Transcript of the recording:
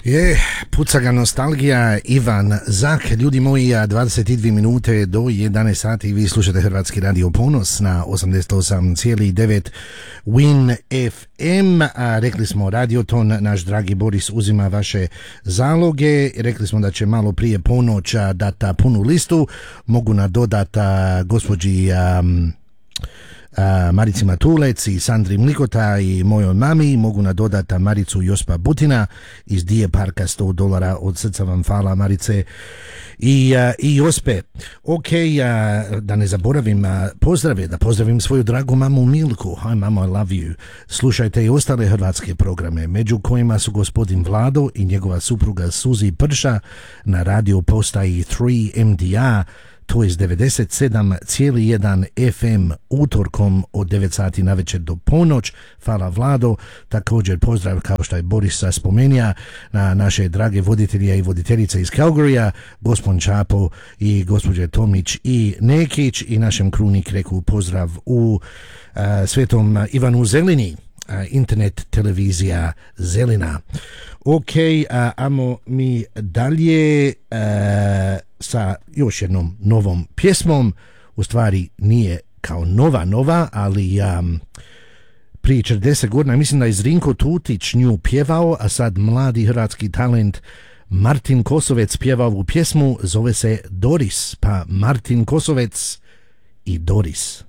Puca ga nostalgija, Ivan Zak. Ljudi moji, 22 minute do 11 sati vi slušate Hrvatski radio Ponos na 88,9 Win FM. Rekli smo Radioton, naš dragi Boris uzima vaše zaloge. Rekli smo da će malo prije ponoć data punu listu. Mogu nadodata gospođi Marici Matulec i Sandri Mlikota i mojoj mami. Mogu nadodati Maricu Jospa Butina iz Dije Parka, $100 od srca vam hvala Marice i Jospe. Ok, da ne zaboravim pozdrave, da pozdravim svoju dragu mamu Milku. Hi mama, I love you. Slušajte i ostale hrvatske programe, među kojima su gospodin Vlado i njegova supruga Suzi Prša na radio postaji 3 MDA, to je 97,1 FM utorkom od 9 sati na večer do ponoć. Hvala Vlado. Također pozdrav, kao što je Boris spomenija, na naše drage voditelje i voditeljice iz Calgaryja, gospodin Čapo i gospođe Tomić i Nekić, i našem kruni reku pozdrav u Svetom Ivanu Zelini, internet televizija Zelina. Ok, amo mi dalje sa još jednom novom pjesmom. U stvari nije kao nova, ali prije 40 godina mislim da je Zrinko Tutić nju pjevao, a sad mladi hrvatski talent Martin Kosovec pjevao ovu pjesmu, zove se Doris. Pa Martin Kosovec i Doris.